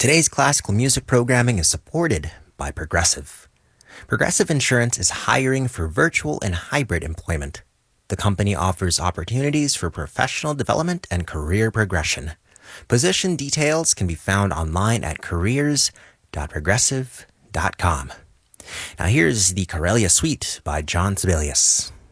Today's classical music programming is supported by Progressive. Progressive Insurance is hiring for virtual and hybrid employment. The company offers opportunities for professional development and career progression. Position details can be found online at careers.progressive.com. Now here's the Corellia Suite by John Sibelius.